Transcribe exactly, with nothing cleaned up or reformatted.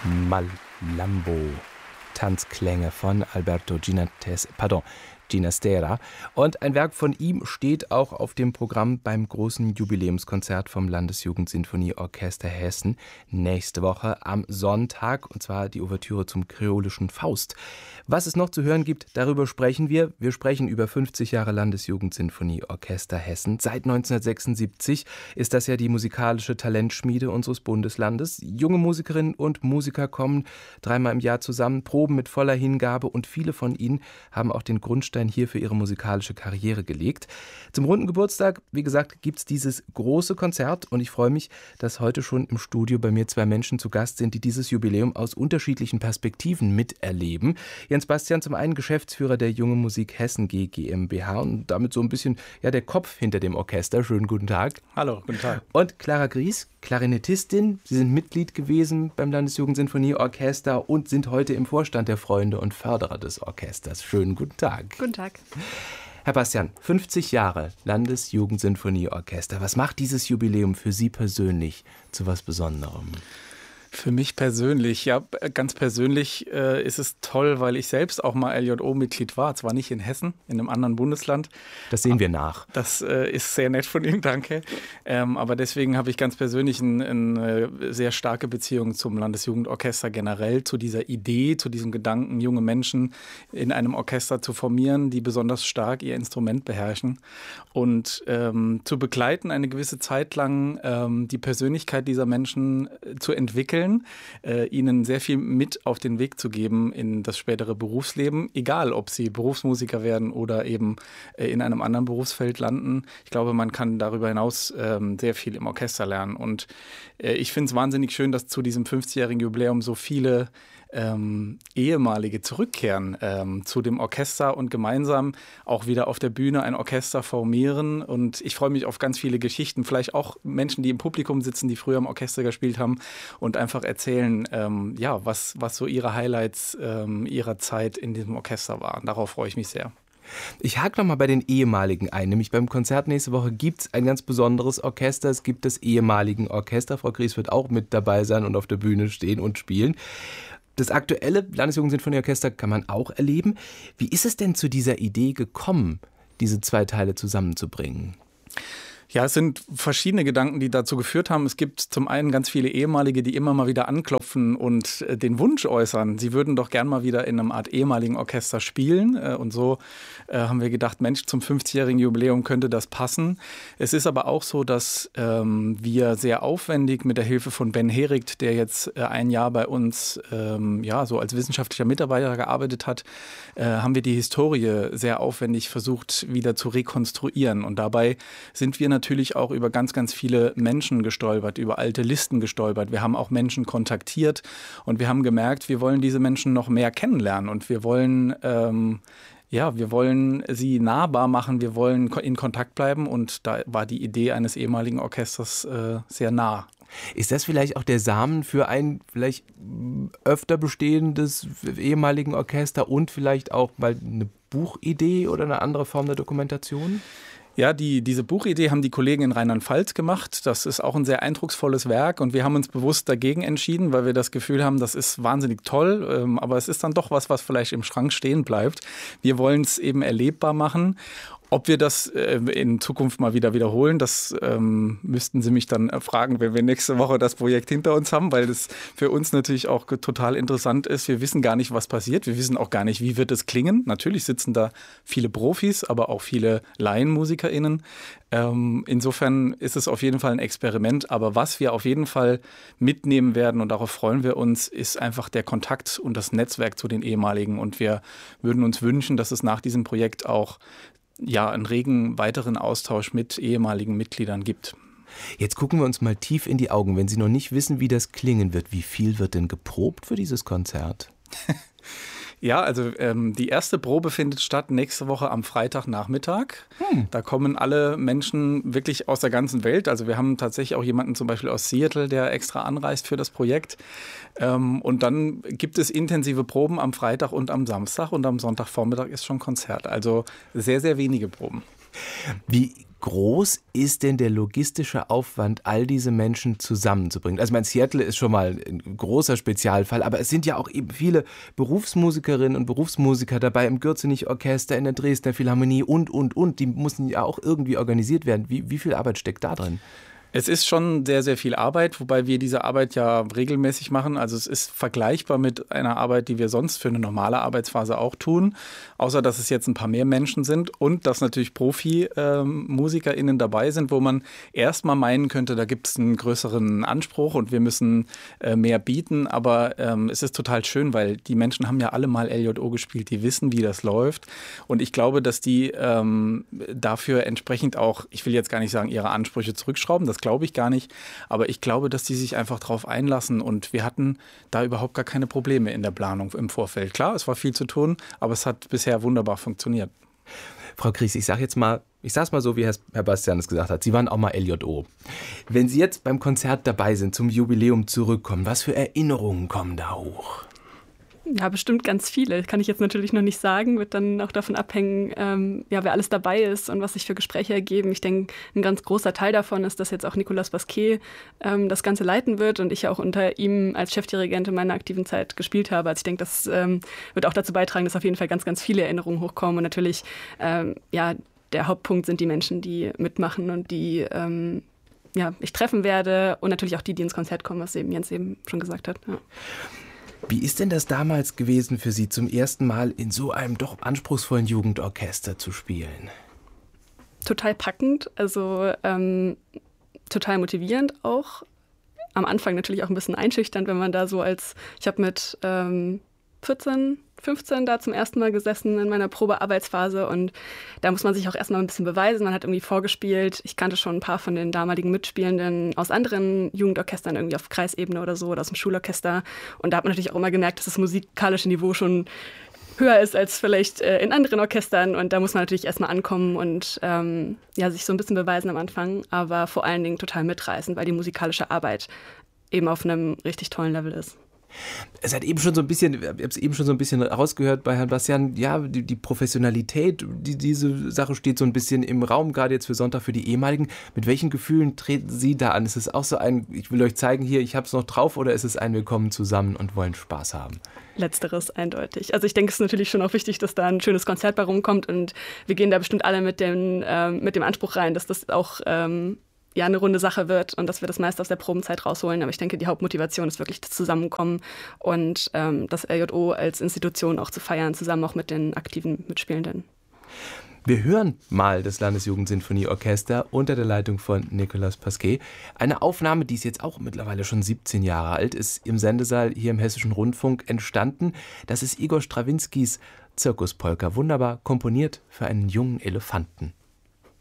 Malambo, Tanzklänge von Alberto Ginates, pardon, Ginastera. Und ein Werk von ihm steht auch auf dem Programm beim großen Jubiläumskonzert vom Landesjugendsinfonieorchester Hessen nächste Woche am Sonntag, und zwar die Ouvertüre zum kreolischen Faust. Was es noch zu hören gibt, darüber sprechen wir. Wir sprechen über fünfzig Jahre Landesjugendsinfonieorchester Hessen. Seit neunzehnhundertsechsundsiebzig ist das ja die musikalische Talentschmiede unseres Bundeslandes. Junge Musikerinnen und Musiker kommen dreimal im Jahr zusammen, proben mit voller Hingabe, und viele von ihnen haben auch den Grundstein hier für ihre musikalische Karriere gelegt. Zum runden Geburtstag, wie gesagt, gibt es dieses große Konzert, und ich freue mich, dass heute schon im Studio bei mir zwei Menschen zu Gast sind, die dieses Jubiläum aus unterschiedlichen Perspektiven miterleben. Jens Bastian, zum einen Geschäftsführer der Junge Musik Hessen G GmbH und damit so ein bisschen ja, der Kopf hinter dem Orchester. Schönen guten Tag. Hallo, guten Tag. Und Clara Gries, Klarinettistin. Sie sind Mitglied gewesen beim Landesjugendsinfonieorchester und sind heute im Vorstand der Freunde und Förderer des Orchesters. Schönen guten Tag. Guten Tag. Herr Bastian, fünfzig Jahre Landesjugendsinfonieorchester. Was macht dieses Jubiläum für Sie persönlich zu was Besonderem? Für mich persönlich, ja, ganz persönlich äh, ist es toll, weil ich selbst auch mal L J O-Mitglied war, zwar nicht in Hessen, in einem anderen Bundesland. Das sehen wir nach. Das äh, ist sehr nett von Ihnen, danke. Ähm, aber deswegen habe ich ganz persönlich ein, eine sehr starke Beziehung zum Landesjugendorchester generell, zu dieser Idee, zu diesem Gedanken, junge Menschen in einem Orchester zu formieren, die besonders stark ihr Instrument beherrschen und ähm, zu begleiten, eine gewisse Zeit lang ähm, die Persönlichkeit dieser Menschen äh, zu entwickeln, Äh, ihnen sehr viel mit auf den Weg zu geben in das spätere Berufsleben, egal ob sie Berufsmusiker werden oder eben äh, in einem anderen Berufsfeld landen. Ich glaube, man kann darüber hinaus ähm, sehr viel im Orchester lernen, und äh, ich finde es wahnsinnig schön, dass zu diesem fünfzigjährigen Jubiläum so viele Ähm, ehemalige zurückkehren ähm, zu dem Orchester und gemeinsam auch wieder auf der Bühne ein Orchester formieren. Und ich freue mich auf ganz viele Geschichten, vielleicht auch Menschen, die im Publikum sitzen, die früher im Orchester gespielt haben und einfach erzählen, ähm, ja, was, was so ihre Highlights ähm, ihrer Zeit in diesem Orchester waren. Darauf freue ich mich sehr. Ich hake noch mal bei den ehemaligen ein, nämlich beim Konzert nächste Woche gibt es ein ganz besonderes Orchester. Es gibt das ehemaligen Orchester. Frau Gries wird auch mit dabei sein und auf der Bühne stehen und spielen. Das aktuelle Landesjugendsinfonieorchester kann man auch erleben. Wie ist es denn zu dieser Idee gekommen, diese zwei Teile zusammenzubringen? Ja, es sind verschiedene Gedanken, die dazu geführt haben. Es gibt zum einen ganz viele Ehemalige, die immer mal wieder anklopfen und äh, den Wunsch äußern, sie würden doch gern mal wieder in einem Art ehemaligen Orchester spielen. Äh, und so äh, haben wir gedacht, Mensch, zum fünfzigjährigen Jubiläum könnte das passen. Es ist aber auch so, dass ähm, wir sehr aufwendig mit der Hilfe von Ben Herigt, der jetzt äh, ein Jahr bei uns ähm, ja, so als wissenschaftlicher Mitarbeiter gearbeitet hat, äh, haben wir die Historie sehr aufwendig versucht wieder zu rekonstruieren. Und dabei sind wir natürlich natürlich auch über ganz, ganz viele Menschen gestolpert, über alte Listen gestolpert. Wir haben auch Menschen kontaktiert und wir haben gemerkt, wir wollen diese Menschen noch mehr kennenlernen und wir wollen, ähm, ja, wir wollen sie nahbar machen, wir wollen in Kontakt bleiben, und da war die Idee eines ehemaligen Orchesters äh, sehr nah. Ist das vielleicht auch der Samen für ein vielleicht öfter bestehendes ehemaligen Orchester und vielleicht auch mal eine Buchidee oder eine andere Form der Dokumentation? Ja, die, diese Buchidee haben die Kollegen in Rheinland-Pfalz gemacht. Das ist auch ein sehr eindrucksvolles Werk, und wir haben uns bewusst dagegen entschieden, weil wir das Gefühl haben, das ist wahnsinnig toll, ähm, aber es ist dann doch was, was vielleicht im Schrank stehen bleibt. Wir wollen es eben erlebbar machen. Ob wir das äh, in Zukunft mal wieder wiederholen, das ähm, müssten Sie mich dann fragen, wenn wir nächste Woche das Projekt hinter uns haben, weil das für uns natürlich auch total interessant ist. Wir wissen gar nicht, was passiert. Wir wissen auch gar nicht, wie wird es klingen. Natürlich sitzen da viele Profis, aber auch viele LaienmusikerInnen. Ähm, insofern ist es auf jeden Fall ein Experiment. Aber was wir auf jeden Fall mitnehmen werden, und darauf freuen wir uns, ist einfach der Kontakt und das Netzwerk zu den ehemaligen. Und wir würden uns wünschen, dass es nach diesem Projekt auch ja, einen regen weiteren Austausch mit ehemaligen Mitgliedern gibt. Jetzt gucken wir uns mal tief in die Augen. Wenn Sie noch nicht wissen, wie das klingen wird, wie viel wird denn geprobt für dieses Konzert? Ja, also ähm, die erste Probe findet statt nächste Woche am Freitagnachmittag. Hm. Da kommen alle Menschen wirklich aus der ganzen Welt. Also wir haben tatsächlich auch jemanden zum Beispiel aus Seattle, der extra anreist für das Projekt. Ähm, und dann gibt es intensive Proben am Freitag und am Samstag, und am Sonntagvormittag ist schon Konzert. Also sehr, sehr wenige Proben. Wie groß ist denn der logistische Aufwand, all diese Menschen zusammenzubringen? Also mein Seattle ist schon mal ein großer Spezialfall, aber es sind ja auch eben viele Berufsmusikerinnen und Berufsmusiker dabei im Gürzenich-Orchester, in der Dresdner Philharmonie und, und, und. Die müssen ja auch irgendwie organisiert werden. Wie, wie viel Arbeit steckt da drin? Es ist schon sehr, sehr viel Arbeit, wobei wir diese Arbeit ja regelmäßig machen. Also es ist vergleichbar mit einer Arbeit, die wir sonst für eine normale Arbeitsphase auch tun. Außer, dass es jetzt ein paar mehr Menschen sind und dass natürlich Profi-MusikerInnen dabei sind, wo man erstmal meinen könnte, da gibt es einen größeren Anspruch und wir müssen äh, mehr bieten. Aber ähm, es ist total schön, weil die Menschen haben ja alle mal L J O gespielt, die wissen, wie das läuft. Und ich glaube, dass die ähm, dafür entsprechend auch, ich will jetzt gar nicht sagen, ihre Ansprüche zurückschrauben, das glaube ich gar nicht. Aber ich glaube, dass die sich einfach drauf einlassen und wir hatten da überhaupt gar keine Probleme in der Planung im Vorfeld. Klar, es war viel zu tun, aber es hat bisher wunderbar funktioniert. Frau Kries, ich sage jetzt mal, ich sage es mal so, wie Herr Bastian es gesagt hat, Sie waren auch mal L J O. Wenn Sie jetzt beim Konzert dabei sind, zum Jubiläum zurückkommen, was für Erinnerungen kommen da hoch? Ja, bestimmt ganz viele. Kann ich jetzt natürlich noch nicht sagen. Wird dann auch davon abhängen, ähm, ja, wer alles dabei ist und was sich für Gespräche ergeben. Ich denke, ein ganz großer Teil davon ist, dass jetzt auch Nicolas Basquet ähm, das Ganze leiten wird und ich ja auch unter ihm als Chefdirigent in meiner aktiven Zeit gespielt habe. Also ich denke, das ähm, wird auch dazu beitragen, dass auf jeden Fall ganz, ganz viele Erinnerungen hochkommen. Und natürlich, ähm, ja, der Hauptpunkt sind die Menschen, die mitmachen und die ähm, ja, ich treffen werde und natürlich auch die, die ins Konzert kommen, was eben Jens eben schon gesagt hat. Ja. Wie ist denn das damals gewesen für Sie, zum ersten Mal in so einem doch anspruchsvollen Jugendorchester zu spielen? Total packend, also ähm, total motivierend auch. Am Anfang natürlich auch ein bisschen einschüchternd, wenn man da so als, ich habe mit ähm, vierzehn, fünfzehn da zum ersten Mal gesessen in meiner Probearbeitsphase und da muss man sich auch erstmal ein bisschen beweisen. Man hat irgendwie vorgespielt. Ich kannte schon ein paar von den damaligen Mitspielenden aus anderen Jugendorchestern, irgendwie auf Kreisebene oder so, oder aus dem Schulorchester. Und da hat man natürlich auch immer gemerkt, dass das musikalische Niveau schon höher ist als vielleicht äh, in anderen Orchestern. Und da muss man natürlich erstmal ankommen und ähm, ja, sich so ein bisschen beweisen am Anfang, aber vor allen Dingen total mitreißen, weil die musikalische Arbeit eben auf einem richtig tollen Level ist. Es hat eben schon so ein bisschen, ich habe es eben schon so ein bisschen rausgehört bei Herrn Bastian, ja, die, die Professionalität, die, diese Sache steht so ein bisschen im Raum, gerade jetzt für Sonntag für die ehemaligen. Mit welchen Gefühlen treten Sie da an? Ist es auch so ein, ich will euch zeigen, hier, ich habe es noch drauf, oder ist es ein, wir kommen zusammen und wollen Spaß haben? Letzteres eindeutig. Also ich denke, es ist natürlich schon auch wichtig, dass da ein schönes Konzert bei rumkommt und wir gehen da bestimmt alle mit dem, ähm, mit dem Anspruch rein, dass das auch ähm, ja eine runde Sache wird und dass wir das meiste aus der Probenzeit rausholen. Aber ich denke, die Hauptmotivation ist wirklich das Zusammenkommen und ähm, das L J O als Institution auch zu feiern, zusammen auch mit den aktiven Mitspielenden. Wir hören mal das Landesjugendsinfonieorchester unter der Leitung von Nicolas Basquet. Eine Aufnahme, die ist jetzt auch mittlerweile schon siebzehn Jahre alt, ist im Sendesaal hier im Hessischen Rundfunk entstanden. Das ist Igor Strawinskys Zirkuspolka, wunderbar komponiert für einen jungen Elefanten.